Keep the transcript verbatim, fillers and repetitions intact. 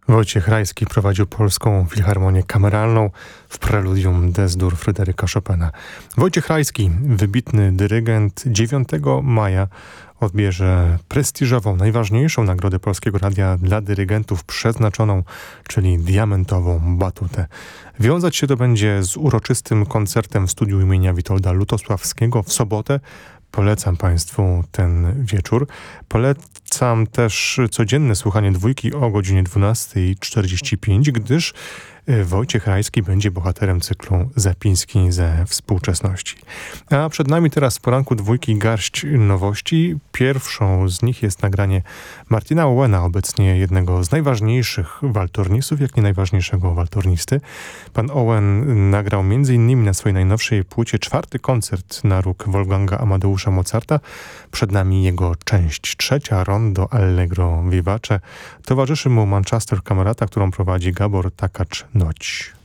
Wojciech Rajski prowadził Polską Filharmonię Kameralną w preludium Des-dur Fryderyka Chopina. Wojciech Rajski, wybitny dyrygent, dziewiątego maja odbierze prestiżową, najważniejszą nagrodę Polskiego Radia dla dyrygentów przeznaczoną, czyli diamentową batutę. Wiązać się to będzie z uroczystym koncertem w studiu imienia Witolda Lutosławskiego w sobotę. Polecam Państwu ten wieczór. Polecam też codzienne słuchanie dwójki o godzinie dwunastej czterdzieści pięć, gdyż Wojciech Rajski będzie bohaterem cyklu Zapiński ze współczesności. A przed nami teraz w poranku dwójki garść nowości. Pierwszą z nich jest nagranie Martina Owena, obecnie jednego z najważniejszych waltornistów, jak nie najważniejszego waltornisty. Pan Owen nagrał między innymi na swojej najnowszej płycie czwarty koncert na róg Wolfganga Amadeusza Mozarta. Przed nami jego część trzecia, Rondo Allegro Vivace. Towarzyszy mu Manchester Camerata, którą prowadzi Gabor Takacz Noć.